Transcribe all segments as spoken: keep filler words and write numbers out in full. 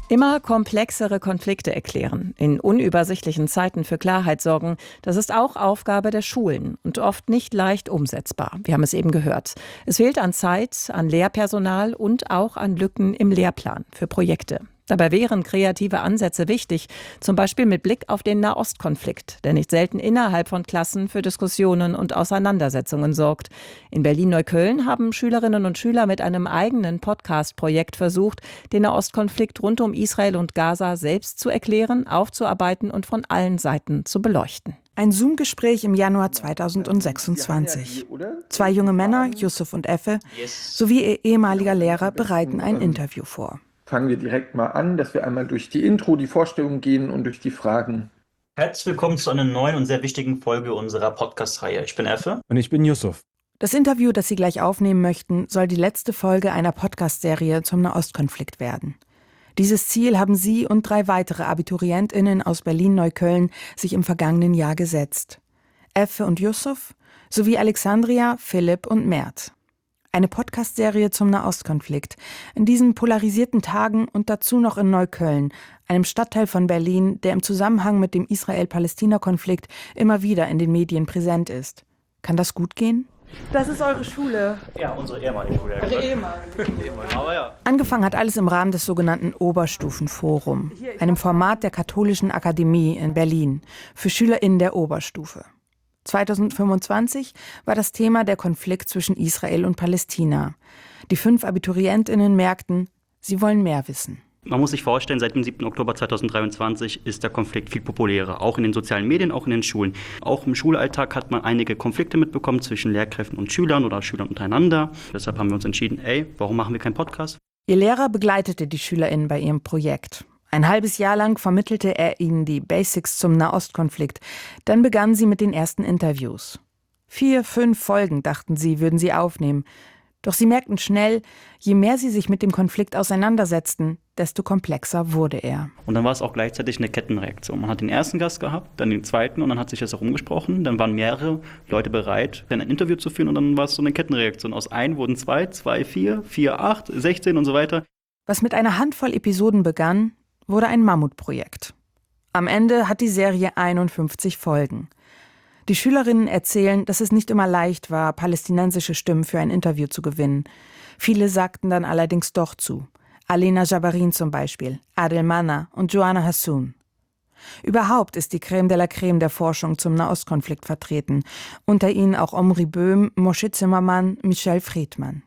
Immer komplexere Konflikte erklären, in unübersichtlichen Zeiten für Klarheit sorgen, das ist auch Aufgabe der Schulen und oft nicht leicht umsetzbar. Wir haben es eben gehört. Es fehlt an Zeit, an Lehrpersonal und auch an Lücken im Lehrplan für Projekte. Dabei wären kreative Ansätze wichtig, zum Beispiel mit Blick auf den Nahostkonflikt, der nicht selten innerhalb von Klassen für Diskussionen und Auseinandersetzungen sorgt. In Berlin-Neukölln haben Schülerinnen und Schüler mit einem eigenen Podcast-Projekt versucht, den Nahostkonflikt rund um Israel und Gaza selbst zu erklären, aufzuarbeiten und von allen Seiten zu beleuchten. Ein Zoom-Gespräch im Januar zweitausendsechsundzwanzig. Zwei junge Männer, Yusuf und Effe, sowie ihr ehemaliger Lehrer bereiten ein Interview vor. Fangen wir direkt mal an, dass wir einmal durch die Intro, die Vorstellung gehen und durch die Fragen. Herzlich willkommen zu einer neuen und sehr wichtigen Folge unserer Podcast-Reihe. Ich bin Effe. Und ich bin Yusuf. Das Interview, das Sie gleich aufnehmen möchten, soll die letzte Folge einer Podcast-Serie zum Nahostkonflikt werden. Dieses Ziel haben Sie und drei weitere AbiturientInnen aus Berlin-Neukölln sich im vergangenen Jahr gesetzt. Effe und Yusuf sowie Alexandria, Philipp und Mert. Eine Podcast-Serie zum Nahostkonflikt. In diesen polarisierten Tagen und dazu noch in Neukölln, einem Stadtteil von Berlin, der im Zusammenhang mit dem Israel-Palästina-Konflikt immer wieder in den Medien präsent ist. Kann das gut gehen? Das ist eure Schule. Ja, unsere ehemalige Schule. Eure ehemalige. Aber ja. Angefangen hat alles im Rahmen des sogenannten Oberstufenforum, einem Format der Katholischen Akademie in Berlin für SchülerInnen der Oberstufe. zweitausendfünfundzwanzig war das Thema der Konflikt zwischen Israel und Palästina. Die fünf AbiturientInnen merkten, sie wollen mehr wissen. Man muss sich vorstellen, seit dem siebten Oktober zweitausenddreiundzwanzig ist der Konflikt viel populärer, auch in den sozialen Medien, auch in den Schulen. Auch im Schulalltag hat man einige Konflikte mitbekommen zwischen Lehrkräften und Schülern oder Schülern untereinander. Deshalb haben wir uns entschieden, ey, warum machen wir keinen Podcast? Ihr Lehrer begleitete die SchülerInnen bei ihrem Projekt. Ein halbes Jahr lang vermittelte er ihnen die Basics zum Nahostkonflikt. Dann begannen sie mit den ersten Interviews. Vier, fünf Folgen, dachten sie, würden sie aufnehmen. Doch sie merkten schnell, je mehr sie sich mit dem Konflikt auseinandersetzten, desto komplexer wurde er. Und dann war es auch gleichzeitig eine Kettenreaktion. Man hat den ersten Gast gehabt, dann den zweiten und dann hat sich das herumgesprochen. Dann waren mehrere Leute bereit, ein Interview zu führen und dann war es so eine Kettenreaktion. Aus ein wurden zwei, zwei, vier, vier, acht, sechzehn und so weiter. Was mit einer Handvoll Episoden begann, wurde ein Mammutprojekt. Am Ende hat die Serie einundfünfzig Folgen. Die Schülerinnen erzählen, dass es nicht immer leicht war, palästinensische Stimmen für ein Interview zu gewinnen. Viele sagten dann allerdings doch zu. Alena Jabarin zum Beispiel, Adel Manna und Joanna Hassoun. Überhaupt ist die Creme de la Creme der Forschung zum Nahostkonflikt vertreten. Unter ihnen auch Omri Böhm, Moshe Zimmermann, Michelle Friedmann.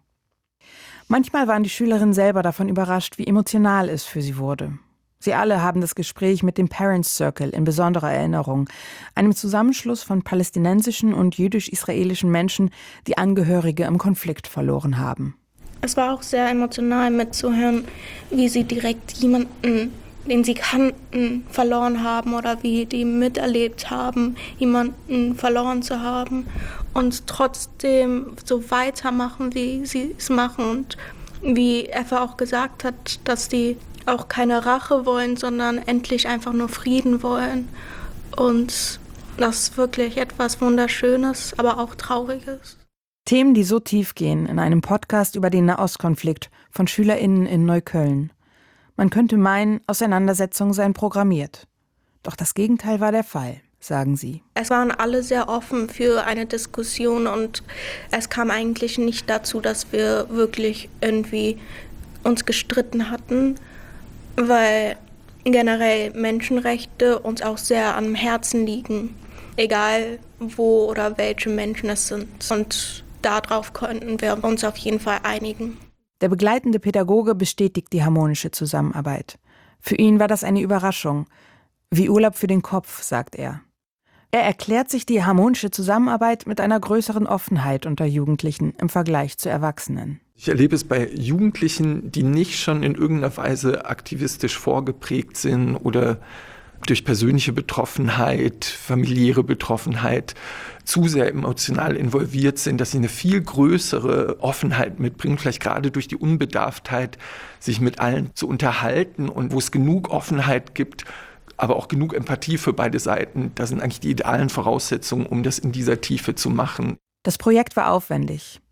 Manchmal waren die Schülerinnen selber davon überrascht, wie emotional es für sie wurde. Sie alle haben das Gespräch mit dem Parents Circle in besonderer Erinnerung, einem Zusammenschluss von palästinensischen und jüdisch-israelischen Menschen, die Angehörige im Konflikt verloren haben. Es war auch sehr emotional mitzuhören, wie sie direkt jemanden, den sie kannten, verloren haben oder wie die miterlebt haben, jemanden verloren zu haben und trotzdem so weitermachen, wie sie es machen. Und wie Effe auch gesagt hat, dass die auch keine Rache wollen, sondern endlich einfach nur Frieden wollen. Und das ist wirklich etwas Wunderschönes, aber auch Trauriges. Themen, die so tief gehen in einem Podcast über den Nahostkonflikt von SchülerInnen in Neukölln. Man könnte meinen, Auseinandersetzungen seien programmiert. Doch das Gegenteil war der Fall, sagen sie. Es waren alle sehr offen für eine Diskussion und es kam eigentlich nicht dazu, dass wir wirklich irgendwie uns gestritten hatten, weil generell Menschenrechte uns auch sehr am Herzen liegen, egal wo oder welche Menschen es sind. Und darauf könnten wir uns auf jeden Fall einigen. Der begleitende Pädagoge bestätigt die harmonische Zusammenarbeit. Für ihn war das eine Überraschung. Wie Urlaub für den Kopf, sagt er. Er erklärt sich die harmonische Zusammenarbeit mit einer größeren Offenheit unter Jugendlichen im Vergleich zu Erwachsenen. Ich erlebe es bei Jugendlichen, die nicht schon in irgendeiner Weise aktivistisch vorgeprägt sind oder durch persönliche Betroffenheit, familiäre Betroffenheit zu sehr emotional involviert sind, dass sie eine viel größere Offenheit mitbringen, vielleicht gerade durch die Unbedarftheit, sich mit allen zu unterhalten und wo es genug Offenheit gibt, aber auch genug Empathie für beide Seiten. Das sind eigentlich die idealen Voraussetzungen, um das in dieser Tiefe zu machen. Das Projekt war aufwendig.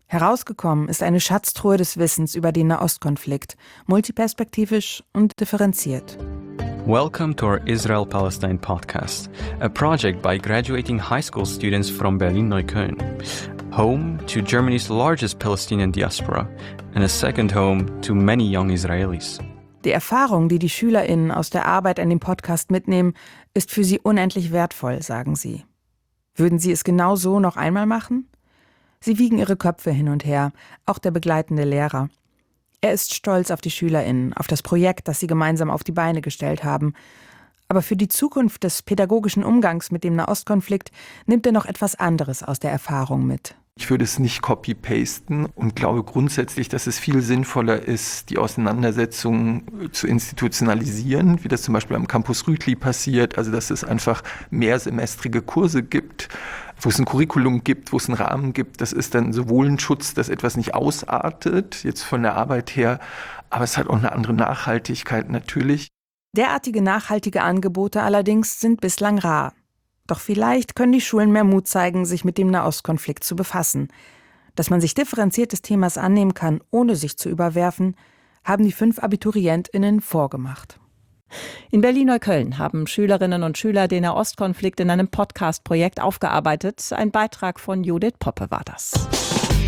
Herausgekommen ist eine Schatztruhe des Wissens über den Nahostkonflikt, multiperspektivisch und differenziert. Welcome to our Israel-Palestine podcast, a project by graduating high school students from Berlin-Neukölln, home to Germany's largest Palestinian diaspora and a second home to many young Israelis. Die Erfahrung, die die SchülerInnen aus der Arbeit an dem Podcast mitnehmen, ist für sie unendlich wertvoll, sagen sie. Würden sie es genau so noch einmal machen? Sie wiegen ihre Köpfe hin und her, auch der begleitende Lehrer. Er ist stolz auf die SchülerInnen, auf das Projekt, das sie gemeinsam auf die Beine gestellt haben. Aber für die Zukunft des pädagogischen Umgangs mit dem Nahostkonflikt nimmt er noch etwas anderes aus der Erfahrung mit. Ich würde es nicht copy-pasten und glaube grundsätzlich, dass es viel sinnvoller ist, die Auseinandersetzung zu institutionalisieren, wie das zum Beispiel am Campus Rütli passiert, also dass es einfach mehrsemestrige Kurse gibt, wo es ein Curriculum gibt, wo es einen Rahmen gibt. Das ist dann sowohl ein Schutz, dass etwas nicht ausartet, jetzt von der Arbeit her, aber es hat auch eine andere Nachhaltigkeit natürlich. Derartige nachhaltige Angebote allerdings sind bislang rar. Doch vielleicht können die Schulen mehr Mut zeigen, sich mit dem Nahostkonflikt zu befassen. Dass man sich differenziert des Themas annehmen kann, ohne sich zu überwerfen, haben die fünf AbiturientInnen vorgemacht. In Berlin-Neukölln haben Schülerinnen und Schüler den Nahostkonflikt in einem Podcast-Projekt aufgearbeitet. Ein Beitrag von Judith Poppe war das.